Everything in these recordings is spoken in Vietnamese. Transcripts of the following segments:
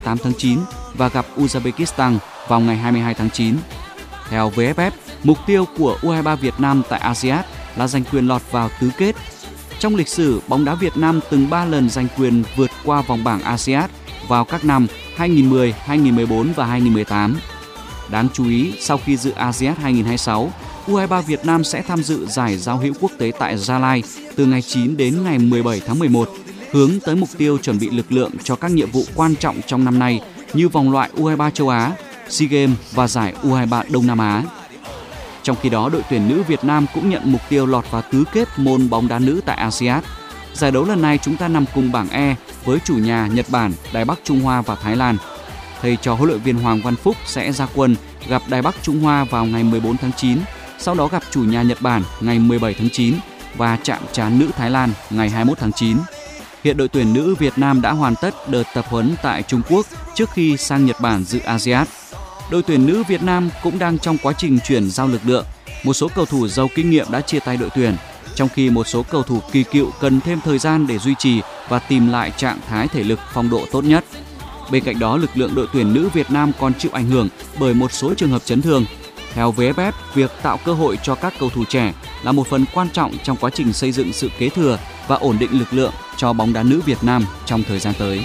8 tháng 9 và gặp Uzbekistan vào ngày 22 tháng 9. Theo VFF, mục tiêu của U23 Việt Nam tại ASEAN là giành quyền lọt vào tứ kết. Trong lịch sử, bóng đá Việt Nam từng 3 lần giành quyền vượt qua vòng bảng ASEAN vào các năm 2010, 2014 và 2018. Đáng chú ý, sau khi dự ASEAN 2026, U23 Việt Nam sẽ tham dự giải giao hữu quốc tế tại Gia Lai từ ngày 9 đến ngày 17 tháng 11, hướng tới mục tiêu chuẩn bị lực lượng cho các nhiệm vụ quan trọng trong năm nay như vòng loại U23 châu Á, SEA Games và giải U23 Đông Nam Á. Trong khi đó, đội tuyển nữ Việt Nam cũng nhận mục tiêu lọt vào tứ kết môn bóng đá nữ tại ASEAN. Giải đấu lần này chúng ta nằm cùng bảng E với chủ nhà Nhật Bản, Đài Bắc Trung Hoa và Thái Lan. Thầy trò huấn luyện viên Hoàng Văn Phúc sẽ ra quân gặp Đài Bắc Trung Hoa vào ngày 14 tháng 9, sau đó gặp chủ nhà Nhật Bản ngày 17 tháng 9 và chạm trán nữ Thái Lan ngày 21 tháng 9. Hiện đội tuyển nữ Việt Nam đã hoàn tất đợt tập huấn tại Trung Quốc trước khi sang Nhật Bản dự ASEAN. Đội tuyển nữ Việt Nam cũng đang trong quá trình chuyển giao lực lượng. Một số cầu thủ giàu kinh nghiệm đã chia tay đội tuyển, trong khi một số cầu thủ kỳ cựu cần thêm thời gian để duy trì và tìm lại trạng thái thể lực phong độ tốt nhất. Bên cạnh đó, lực lượng đội tuyển nữ Việt Nam còn chịu ảnh hưởng bởi một số trường hợp chấn thương. Theo VFF, việc tạo cơ hội cho các cầu thủ trẻ là một phần quan trọng trong quá trình xây dựng sự kế thừa và ổn định lực lượng cho bóng đá nữ Việt Nam trong thời gian tới.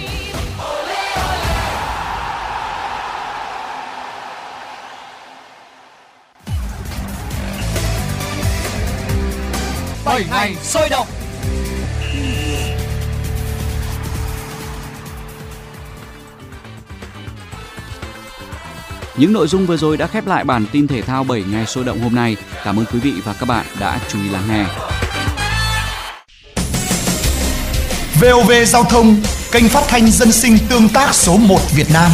Bảy ngày sôi động. Những nội dung vừa rồi đã khép lại bản tin thể thao 7 ngày sôi động hôm nay. Cảm ơn quý vị và các bạn đã chú ý lắng nghe. VOV Giao thông, kênh phát thanh dân sinh tương tác số 1 Việt Nam.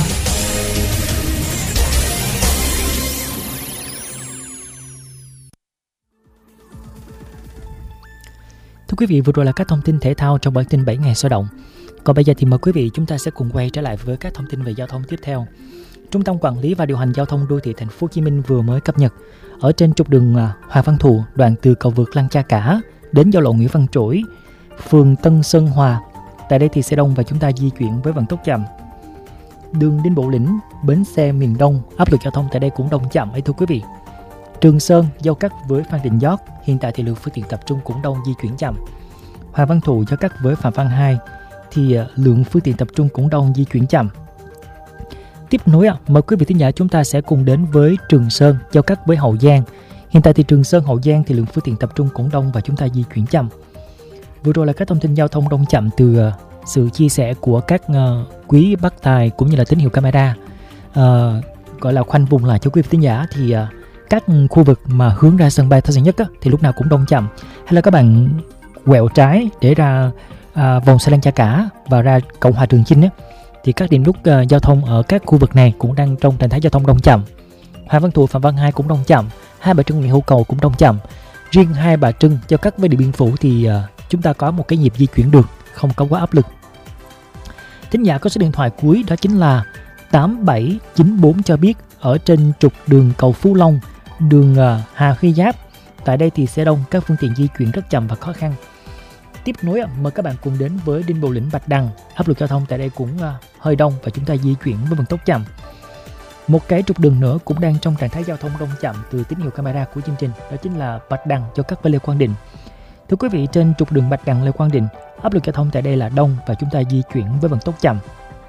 Thưa quý vị, vừa rồi là các thông tin thể thao trong bản tin 7 ngày sôi động. Còn bây giờ thì mời quý vị chúng ta sẽ cùng quay trở lại với các thông tin về giao thông tiếp theo. Trung tâm Quản lý và Điều hành Giao thông Đô thị Thành phố Hồ Chí Minh vừa mới cập nhật ở trên trục đường Hoàng Văn Thụ, đoạn từ cầu vượt Lăng Cha Cả đến giao lộ Nguyễn Văn Trỗi, phường Tân Sơn Hòa. Tại đây thì xe đông và chúng ta di chuyển với vận tốc chậm. Đường Đinh Bộ Lĩnh, bến xe miền Đông, áp lực giao thông tại đây cũng đông chậm ấy thưa quý vị. Trường Sơn giao cắt với Phan Đình Giót, hiện tại thì lượng phương tiện tập trung cũng đông, di chuyển chậm. Hoàng Văn Thụ giao cắt với Phạm Văn Hai thì lượng phương tiện tập trung cũng đông, di chuyển chậm. Tiếp nối mời quý vị thính giả chúng ta sẽ cùng đến với Trường Sơn giao cắt với Hậu Giang. Hiện tại thì Trường Sơn Hậu Giang thì lượng phương tiện tập trung cũng đông và chúng ta di chuyển chậm. Vừa rồi là các thông tin giao thông đông chậm từ sự chia sẻ của các quý bác tài cũng như là tín hiệu camera gọi là khoanh vùng lại cho quý vị thính giả. Thì các khu vực mà hướng ra sân bay Tân Sơn Nhất thì lúc nào cũng đông chậm, hay là các bạn quẹo trái để ra vòng xe Lăng Cha Cả và ra cầu Hòa Trường Chinh thì các điểm nút giao thông ở các khu vực này cũng đang trong trạng thái giao thông đông chậm. Hoàng Văn Thụ, Phạm Văn Hai cũng đông chậm, Hai Bà Trưng, Nguyễn Hữu Cầu cũng đông chậm. Riêng Hai Bà Trưng giao cắt với Điện Biên Phủ thì chúng ta có một cái nhịp di chuyển được, không có quá áp lực. Thính giả có số điện thoại cuối đó chính là 8794 cho biết ở trên trục đường cầu Phú Long, đường Hà Huy Giáp. Tại đây thì xe đông, các phương tiện di chuyển rất chậm và khó khăn. Tiếp nối mời các bạn cùng đến với Đinh Bộ Lĩnh, Bạch Đằng. Áp lực giao thông tại đây cũng hơi đông và chúng ta di chuyển với vận tốc chậm. Một cái trục đường nữa cũng đang trong trạng thái giao thông đông chậm từ tín hiệu camera của chương trình, đó chính là Bạch Đằng cho các với Lê Quang Định. Thưa quý vị, trên trục đường Bạch Đằng Lê Quang Định, áp lực giao thông tại đây là đông và chúng ta di chuyển với vận tốc chậm.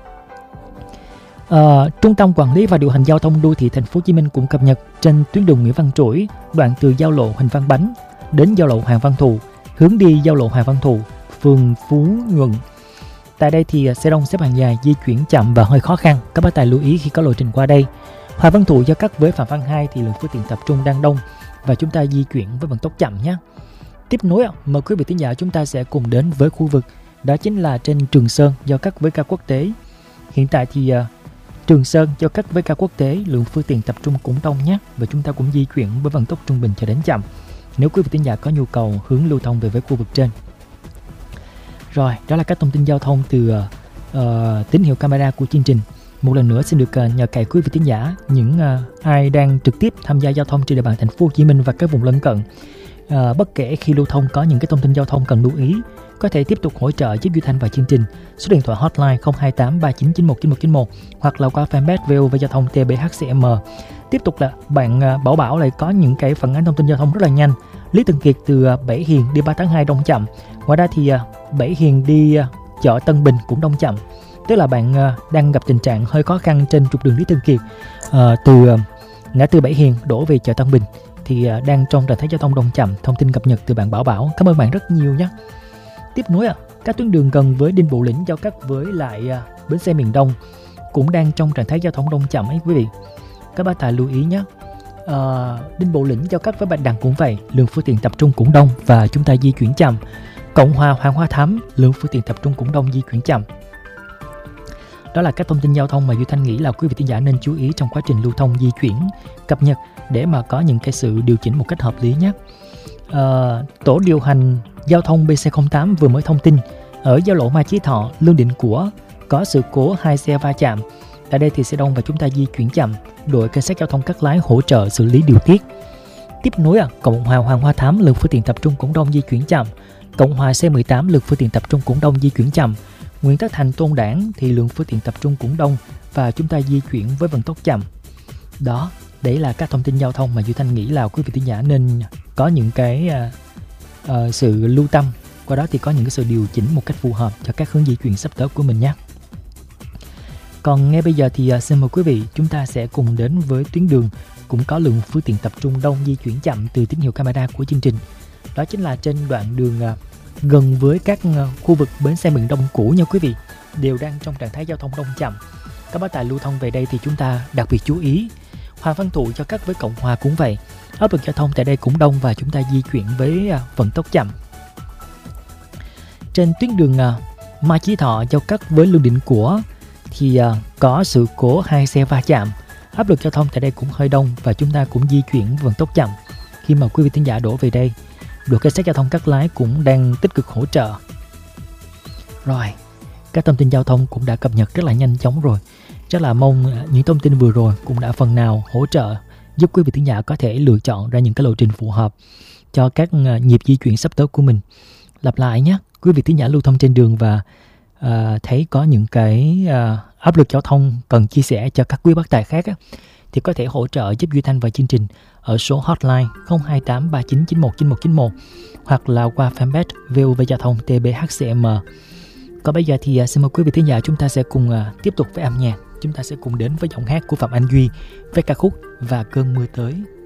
Trung tâm Quản lý và Điều hành Giao thông Đô thị Thành phố Hồ Chí Minh cũng cập nhật trên tuyến đường Nguyễn Văn Trỗi, đoạn từ giao lộ Huỳnh Văn Bánh đến giao lộ Hoàng Văn Thụ, hướng đi giao lộ Hoàng Văn Thụ, phường Phú Nhuận. Tại đây thì xe đông xếp hàng dài, di chuyển chậm và hơi khó khăn. Các bác tài lưu ý khi có lộ trình qua đây. Hoàng Văn Thụ giao cắt với Phạm Văn Hai thì lượng phương tiện tập trung đang đông và chúng ta di chuyển với vận tốc chậm nhé. Tiếp nối mời quý vị thính giả chúng ta sẽ cùng đến với khu vực đó chính là trên Trường Sơn giao cắt với ga quốc tế. Hiện tại thì Trường Sơn giao cắt với ga quốc tế, lượng phương tiện tập trung cũng đông nhé và chúng ta cũng di chuyển với vận tốc trung bình cho đến chậm nếu quý vị thính giả có nhu cầu hướng lưu thông về với khu vực trên. Rồi, đó là các thông tin giao thông từ tín hiệu camera của chương trình. Một lần nữa xin được nhờ cậy quý vị thính giả, những ai đang trực tiếp tham gia giao thông trên địa bàn Thành phố Hồ Chí Minh và các vùng lân cận, bất kể khi lưu thông có những cái thông tin giao thông cần lưu ý có thể tiếp tục hỗ trợ giúp Duy Thanh và chương trình. Số điện thoại hotline 028 3991 hoặc là qua fanpage VOV Giao thông TBHCM. Tiếp tục là bạn Bảo lại có những cái phản ánh thông tin giao thông rất là nhanh. Lý Thường Kiệt từ Bảy Hiền đi 3 tháng 2 đông chậm. Ngoài ra thì Bảy Hiền đi chợ Tân Bình cũng đông chậm. Tức là bạn đang gặp tình trạng hơi khó khăn trên trục đường Lý Thường Kiệt từ ngã tư Bảy Hiền đổ về chợ Tân Bình thì đang trong trạng thái giao thông đông chậm. Thông tin cập nhật từ bạn Bảo. Cảm ơn bạn rất nhiều nhé. Tiếp nối các tuyến đường gần với Đinh Bộ Lĩnh giao cắt với lại bến xe miền Đông cũng đang trong trạng thái giao thông đông chậm ấy quý vị. Các bác tài lưu ý nhé. Đinh Bộ Lĩnh giao cắt với Bạch Đằng cũng vậy, lượng phương tiện tập trung cũng đông và chúng ta di chuyển chậm. Cộng Hòa Hoàng Hoa Thám, lượng phương tiện tập trung cũng đông, di chuyển chậm. Đó là các thông tin giao thông mà Duy Thanh nghĩ là quý vị thính giả nên chú ý trong quá trình lưu thông di chuyển, cập nhật để mà có những cái sự điều chỉnh một cách hợp lý nhé. Tổ điều hành giao thông BC08 vừa mới thông tin ở giao lộ Mai Chí Thọ, Lương Định Của có sự cố 2 xe va chạm. Tại đây thì xe đông và chúng ta di chuyển chậm. Đội cảnh sát giao thông Cát Lái hỗ trợ xử lý điều tiết. Tiếp nối Cộng Hòa Hoàng Hoa Thám, lượng phương tiện tập trung cũng đông, di chuyển chậm. Cộng Hòa C18, lượng phương tiện tập trung cũng đông, di chuyển chậm. Nguyễn Tất Thành Tôn Đản thì lượng phương tiện tập trung cũng đông và chúng ta di chuyển với vận tốc chậm. Đó, đấy là các thông tin giao thông mà Duy Thanh nghĩ là quý vị thính giả nên có những cái sự lưu tâm. Qua đó thì có những cái sự điều chỉnh một cách phù hợp cho các hướng di chuyển sắp tới của mình nhé. Còn ngay bây giờ thì xin mời quý vị chúng ta sẽ cùng đến với tuyến đường cũng có lượng phương tiện tập trung đông, di chuyển chậm từ tín hiệu camera của chương trình. Đó chính là trên đoạn đường gần với các khu vực bến xe miền Đông cũ nha quý vị, đều đang trong trạng thái giao thông đông chậm. Các bác tài lưu thông về đây thì chúng ta đặc biệt chú ý. Hoàng Văn Thụ giao cắt với Cộng Hòa cũng vậy, áp lực giao thông tại đây cũng đông và chúng ta di chuyển với vận tốc chậm. Trên tuyến đường Mai Chí Thọ giao cắt với Lương Định Của thì có sự cố 2 xe va chạm, áp lực giao thông tại đây cũng hơi đông và chúng ta cũng di chuyển vận tốc chậm. Khi mà quý vị thính giả đổ về đây, đội cảnh sát giao thông Cát Lái cũng đang tích cực hỗ trợ. Rồi, các thông tin giao thông cũng đã cập nhật rất là nhanh chóng rồi. Rất là mong những thông tin vừa rồi cũng đã phần nào hỗ trợ giúp quý vị thính giả có thể lựa chọn ra những cái lộ trình phù hợp cho các nhịp di chuyển sắp tới của mình. Lặp lại nhé, quý vị thính giả lưu thông trên đường và thấy có những cái áp lực giao thông cần chia sẻ cho các quý bác tài khác thì có thể hỗ trợ giúp Duy Thanh và chương trình ở số hotline 028 3991 9191 hoặc là qua fanpage VOV Giao thông TBHCM. Còn bây giờ thì xin mời quý vị thính giả chúng ta sẽ cùng tiếp tục với âm nhạc. Chúng ta sẽ cùng đến với giọng hát của Phạm Anh Duy với ca khúc Và Cơn Mưa Tới.